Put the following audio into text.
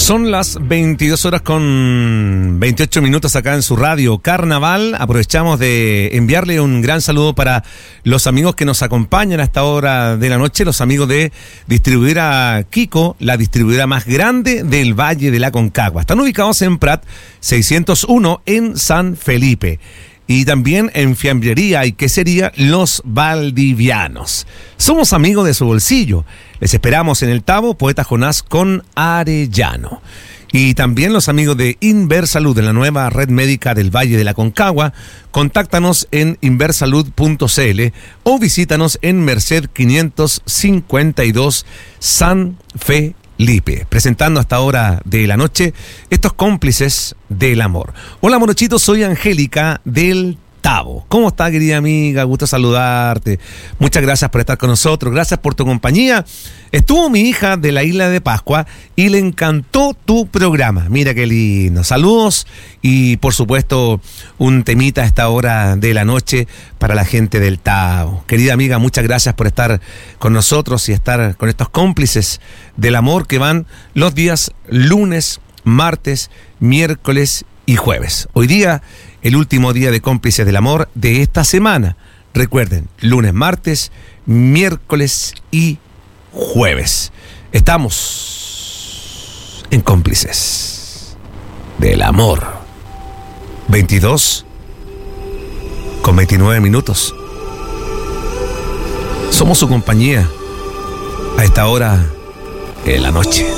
Son las 22 horas con 28 minutos acá en su radio Carnaval. Aprovechamos de enviarle un gran saludo para los amigos que nos acompañan a esta hora de la noche, los amigos de Distribuidora Kiko, la distribuidora más grande del Valle de la Aconcagua. Están ubicados en Prat 601 en San Felipe. Y también en Fiambrería y Quesería Los Valdivianos. Somos amigos de su bolsillo. Les esperamos en el Tabo, Poeta Jonás con Arellano. Y también los amigos de Inversalud, en la nueva red médica del Valle de la Aconcagua. Contáctanos en inversalud.cl o visítanos en Merced 552 San Felipe, presentando hasta hora de la noche estos cómplices del amor. Hola morochitos, soy Angélica del Tabo. ¿Cómo está, querida amiga? Gusto saludarte. Muchas gracias por estar con nosotros, gracias por tu compañía. Estuvo mi hija de la Isla de Pascua y le encantó tu programa. Mira qué lindo. Saludos y por supuesto un temita a esta hora de la noche para la gente del Tabo. Querida amiga, muchas gracias por estar con nosotros y estar con estos cómplices del amor que van los días lunes, martes, miércoles y jueves. Hoy día, el último día de cómplices del amor de esta semana. Recuerden, lunes, martes, miércoles y jueves. Estamos en cómplices del amor. 22 con 29 minutos. Somos su compañía a esta hora en la noche.